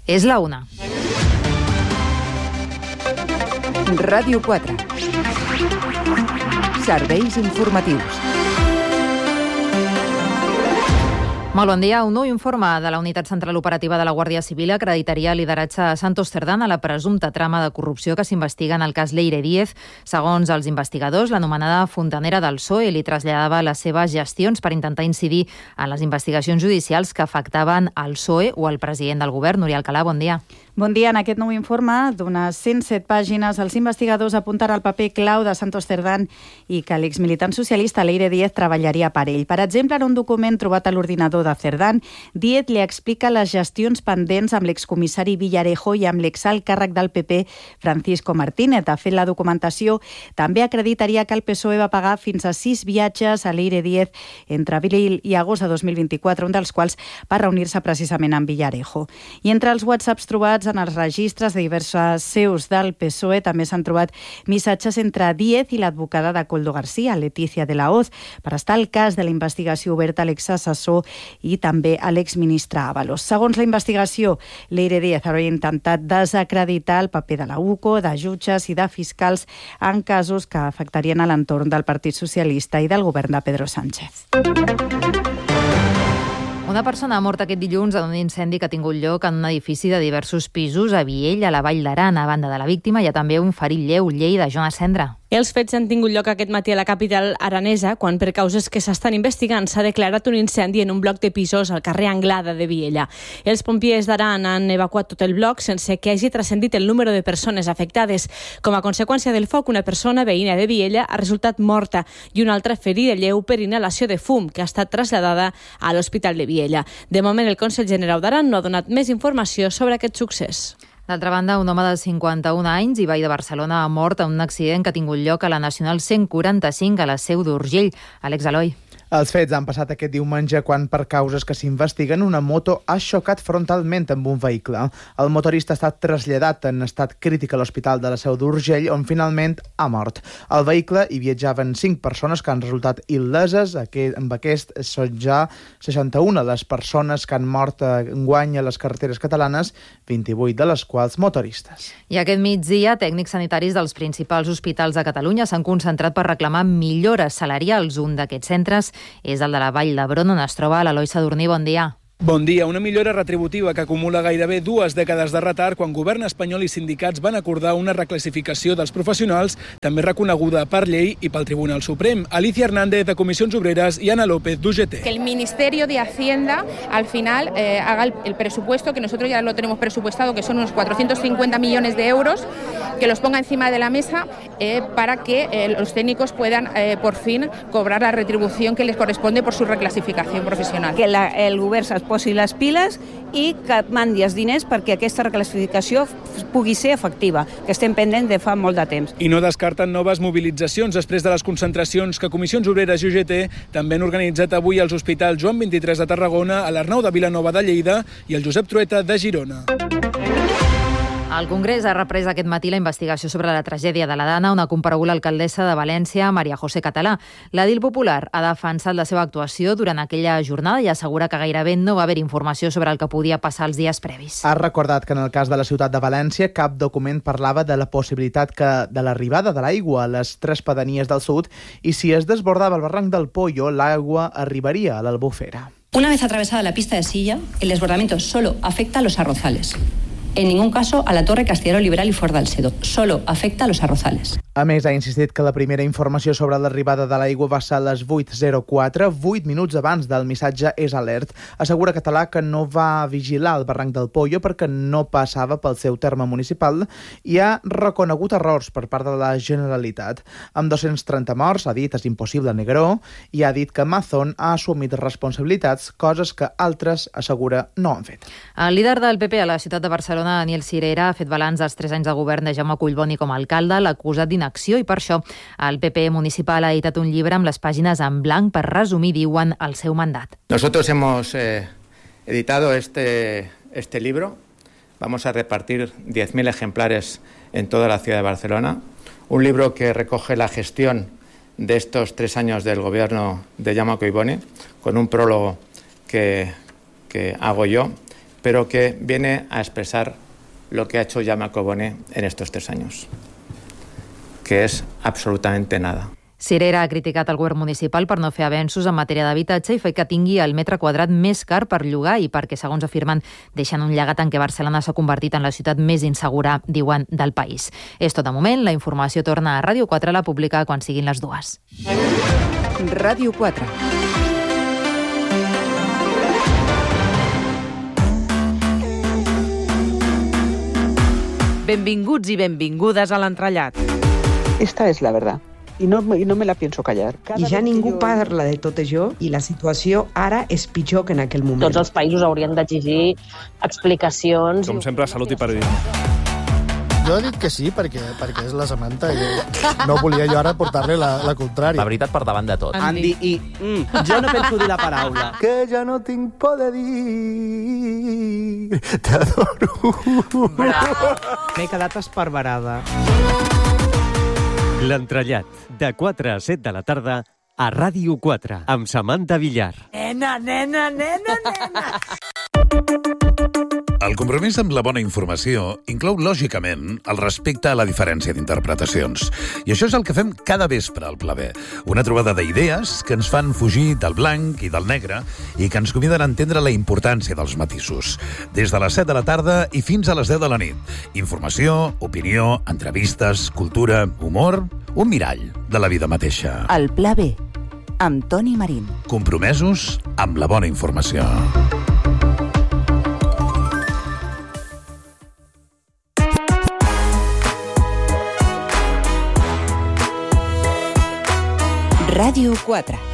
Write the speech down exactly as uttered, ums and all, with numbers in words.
És la una. Ràdio quatre. Serveis informatius. Molt bon dia. Un nou informe de la Unitat Central Operativa de la Guàrdia Civil acreditaria el lideratge de Santos Cerdán a la presumpta trama de corrupció que s'investiga en el cas Leire Díez. Segons els investigadors, l'anomenada fontanera del P S O E li traslladava les seves gestions per intentar incidir en les investigacions judicials que afectaven el P S O E o el president del govern. Núria Alcalà, bon dia. Bon dia. En aquest nou informe, d'unes cent set pàgines, els investigadors apunten al paper clau de Santos Cerdán i que l'exmilitant socialista Leire Díez treballaria per ell. Per exemple, en un document trobat a l'ordinador de Cerdán, Díez li explica les gestions pendents amb l'excomissari Villarejo i amb l'exalt càrrec del P P Francisco Martínez. De fet, la documentació també acreditaria que el P S O E va pagar fins a sis viatges a Leire Díez entre abril i agost de dos mil vint-i-quatre, un dels quals va reunir-se precisament amb Villarejo. I entre els whatsapps trobats en els registres de diverses seus del P S O E també s'han trobat missatges entre Díez i l'advocada de Coldo García, Leticia de la Hoz, per estar al cas de la investigació oberta a l'exassessor i també a l'exministre Ábalos. Segons la investigació, Leire Díez hauria intentat desacreditar el paper de la U C O, de jutges i de fiscals en casos que afectarien a l'entorn del Partit Socialista i del govern de Pedro Sánchez. Una persona ha mort aquest dilluns en un incendi que ha tingut lloc en un edifici de diversos pisos a Viella, a la Vall d'Aran. A banda de la víctima hi ha també un ferit lleu, Lleida, Joana Cendra. Els fets han tingut lloc aquest matí a la capital aranesa, quan per causes que s'estan investigant s'ha declarat un incendi en un bloc de pisos al carrer Anglada de Viella. Els pompiers d'Aran han evacuat tot el bloc sense que hagi transcendit el número de persones afectades. Com a conseqüència del foc, una persona veïna de Viella ha resultat morta i una altra ferida lleu per inhalació de fum, que ha estat traslladada a l'Hospital de Viella. De moment, el Consell General d'Aran no ha donat més informació sobre aquest succés. D'altra banda, un home de cinquanta-un anys i veí de Barcelona ha mort en un accident que ha tingut lloc a la Nacional cent quaranta-cinc a la Seu d'Urgell. Àlex Eloi. Els fets han passat aquest diumenge quan, per causes que s'investiguen, una moto ha xocat frontalment amb un vehicle. El motorista ha estat traslladat en estat crític a l'Hospital de la Seu d'Urgell, on finalment ha mort. Al vehicle hi viatjaven cinc persones que han resultat il·leses. Amb aquest són ja seixanta-una les persones que han mort enguany a les carreteres catalanes, vint-i-vuit de les quals motoristes. I aquest migdia, tècnics sanitaris dels principals hospitals de Catalunya s'han concentrat per reclamar millores salarials. Un d'aquests centres és el de la Vall d'Hebron, on es troba l'Eloi Sadurní. Bon dia. Bon dia. Una millora retributiva que acumula gairebé dues dècades de retard quan govern espanyol i sindicats van acordar una reclassificació dels professionals, també reconeguda per llei i pel Tribunal Suprem. Alicia Hernández, de Comissions Obreres, i Ana López, d'U G T. Que el Ministerio de Hacienda, al final, eh, haga el, el presupuesto, que nosotros ya lo tenemos presupuestado, que son unos cuatrocientos cincuenta millones de euros, que los ponga encima de la mesa eh, para que eh, los técnicos puedan, eh, por fin, cobrar la retribución que les corresponde por su reclasificación profesional. Que la, el govern es posi les piles i que mandi els diners perquè aquesta reclassificació pugui ser efectiva, que estem pendents de fa molt de temps. I no descarten noves mobilitzacions després de les concentracions que Comissions Obreres i U G T també han organitzat avui als hospitals Joan vint-i-tres de Tarragona, a l'Arnau de Vilanova de Lleida i el Josep Trueta de Girona. El Congrés ha reprès aquest matí la investigació sobre la tragèdia de la Dana, on ha comparegut l'alcaldessa de València, Maria José Català. L'edil popular ha defensat la seva actuació durant aquella jornada i assegura que gairebé no va haver informació sobre el que podia passar els dies previs. Ha recordat que en el cas de la ciutat de València cap document parlava de la possibilitat que de l'arribada de l'aigua a les tres pedanies del sud i si es desbordava el barranc del Pollo, l'aigua arribaria a l'Albufera. Una vez atravesada la pista de Silla, el desbordamiento solo afecta a los arrozales. En ningún caso a la Torre Castellero Liberal y Fort d'Alcedo. Solo afecta a los arrozales. A més, ha insistit que la primera informació sobre l'arribada de l'aigua va ser a les vuit zero quatre, vuit minuts abans del missatge És Alert. Assegura Català que no va vigilar el barranc del Pollo perquè no passava pel seu terme municipal i ha reconegut errors per part de la Generalitat. Amb dos-cents trenta morts, ha dit, és impossible negar-ho, i ha dit que Amazon ha assumit responsabilitats, coses que altres, assegura, no han fet. El líder del P P a la ciutat de Barcelona, Daniel Sirera, ha fet balanç dels tres anys de govern de Jaume Collboni com a alcalde, l'ha acusat d'inacció i per això el P P municipal ha editat un llibre amb les pàgines en blanc per resumir, diuen, el seu mandat. Nosotros hemos eh, editado este, este libro. Vamos a repartir diez mil ejemplares en toda la ciudad de Barcelona. Un libro que recoge la gestión de estos tres años del gobierno de Jaume Collboni, con un prólogo que, que hago yo, pero que viene a expresar lo que ha hecho Jean-Marc Bonnet en estos tres años, que es absolutamente nada. Cirera ha criticat el govern municipal per no fer avenços en matèria d'habitatge i fer que tingui el metre quadrat més car per llogar i perquè, segons afirmen, deixen un llegat en què Barcelona s'ha convertit en la ciutat més insegura, diuen, del país. És tot de moment. La informació torna a Ràdio quatre, la publica quan siguin les dues. Ràdio quatre. Benvinguts i benvingudes a l'entrellat. Esta es la verdad. I no, i no me la pienso callar. Cada I ja ningú jo... parla de tot això i la situació ara és pitjor que en aquell moment. Tots els països haurien d'exigir explicacions. Com sempre, salut i periodisme. Jo he dit que sí, perquè, perquè és la Samantha i no volia jo ara portar-li la, la contrària. La veritat per davant de tot. Andy, i mm, jo no penso dir la paraula. Que ja no tinc por de dir... T'adoro. M'he quedat esparverada. L'entrellat, de quatre a set de la tarda, a Ràdio quatre, amb Samantha Villar. Nena, nena, nena, nena! El compromís amb la bona informació inclou, lògicament, el respecte a la diferència d'interpretacions. I això és el que fem cada vespre al Pla B. Una trobada d'idees que ens fan fugir del blanc i del negre i que ens conviden a entendre la importància dels matisos. Des de les set de la tarda i fins a les deu de la nit. Informació, opinió, entrevistes, cultura, humor, un mirall de la vida mateixa. El Pla B, amb Toni Marín. Compromesos amb la bona informació. Ràdio quatre.